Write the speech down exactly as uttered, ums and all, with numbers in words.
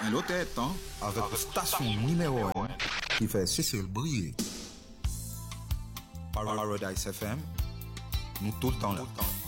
Un l'autre temps, avec la station numéro un qui fait Cécile briller. Paradise F M, nous tout le temps là.